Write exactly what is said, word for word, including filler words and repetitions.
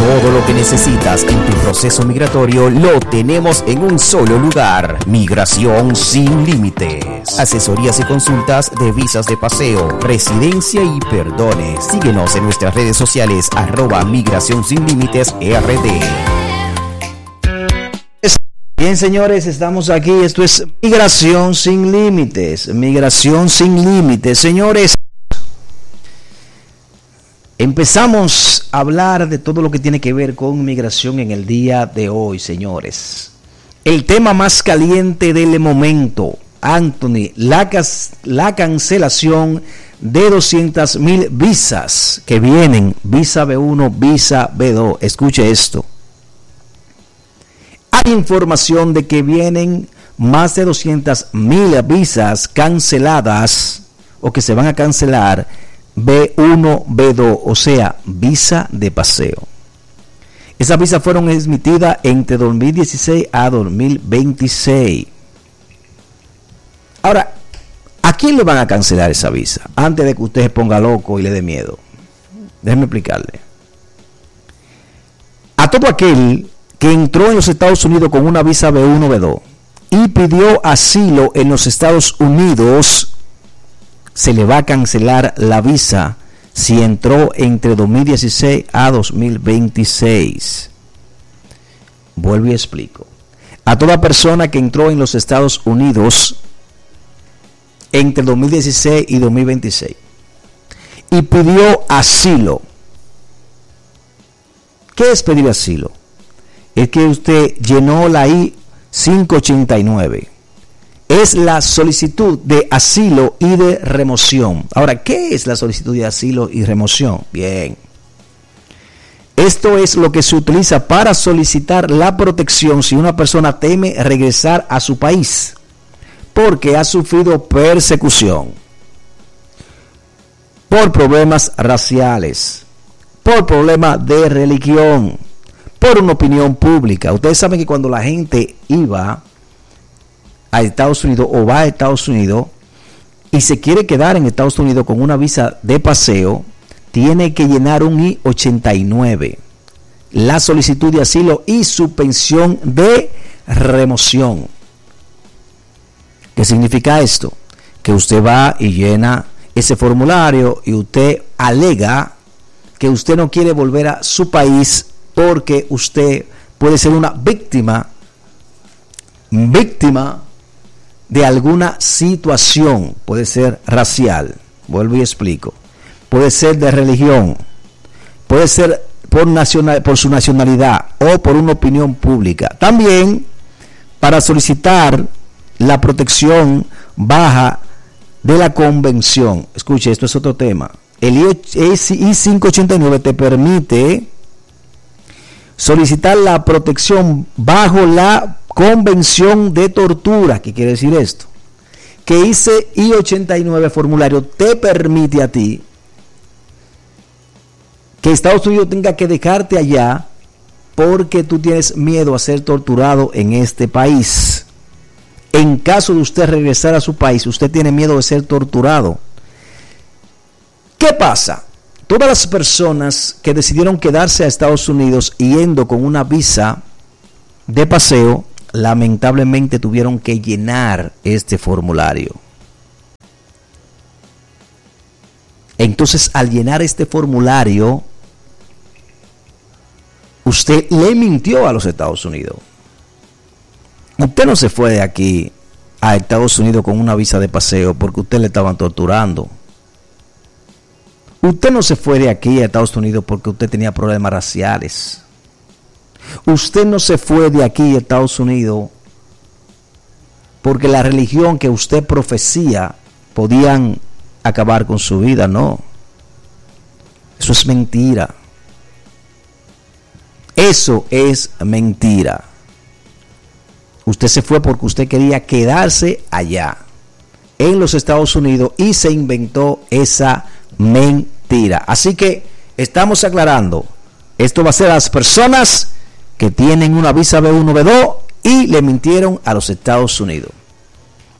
Todo lo que necesitas en tu proceso migratorio lo tenemos en un solo lugar. Migración Sin Límites. Asesorías y consultas de visas de paseo, residencia y perdones. Síguenos en nuestras redes sociales arroba Migración Sin Límites R D. Bien, señores, estamos aquí. Esto es Migración Sin Límites. Migración Sin Límites. Señores, empezamos a hablar de todo lo que tiene que ver con migración en el día de hoy, señores. El tema más caliente del momento, Anthony, la, la cancelación de doscientas mil visas que vienen, visa B uno, visa B dos. Escuche esto. Hay información de que vienen más de doscientas mil visas canceladas o que se van a cancelar B uno, B dos, o sea, visa de paseo. Esas visas fueron emitidas entre dos mil dieciséis a dos mil veintiséis. Ahora, ¿a quién le van a cancelar esa visa? Antes de que usted se ponga loco y le dé miedo. Déjeme explicarle. A todo aquel que entró en los Estados Unidos con una visa B uno, B dos y pidió asilo en los Estados Unidos, se le va a cancelar la visa si entró entre dos mil dieciséis a dos mil veintiséis. Vuelvo y explico. A toda persona que entró en los Estados Unidos entre dos mil dieciséis y dos mil veintiséis y pidió asilo. ¿Qué es pedir asilo? Es que usted llenó la I cinco ochenta y nueve. Es la solicitud de asilo y de remoción. Ahora, ¿qué es la solicitud de asilo y remoción? Bien. Esto es lo que se utiliza para solicitar la protección si una persona teme regresar a su país porque ha sufrido persecución por problemas raciales, por problemas de religión, por una opinión pública. Ustedes saben que cuando la gente iba a Estados Unidos o va a Estados Unidos y se quiere quedar en Estados Unidos con una visa de paseo, tiene que llenar un I ochenta y nueve, la solicitud de asilo y su pensión de remoción. ¿Qué significa esto? Que usted va y llena ese formulario y usted alega que usted no quiere volver a su país porque usted puede ser una víctima, víctima de alguna situación. Puede ser racial, vuelvo y explico, puede ser de religión, puede ser por, nacional, por su nacionalidad o por una opinión pública. También para solicitar la protección baja de la convención. Escuche, esto es otro tema. El I cinco ochenta y nueve te permite solicitar la protección bajo la Convención de Tortura. ¿Qué quiere decir esto? Que ese I ochenta y nueve formulario te permite a ti que Estados Unidos tenga que dejarte allá porque tú tienes miedo a ser torturado en este país. En caso de usted regresar a su país, usted tiene miedo de ser torturado. ¿Qué pasa? Todas las personas que decidieron quedarse a Estados Unidos yendo con una visa de paseo, lamentablemente tuvieron que llenar este formulario. Entonces, al llenar este formulario, usted le mintió a los Estados Unidos. Usted no se fue de aquí a Estados Unidos con una visa de paseo porque usted le estaban torturando. Usted no se fue de aquí a Estados Unidos porque usted tenía problemas raciales. Usted no se fue de aquí a Estados Unidos porque la religión que usted profesía podían acabar con su vida. No. Eso es mentira. Eso es mentira. Usted se fue porque usted quería quedarse allá en los Estados Unidos y se inventó esa mentira. Así que estamos aclarando, esto va a ser a las personas que tienen una visa B uno, B dos y le mintieron a los Estados Unidos.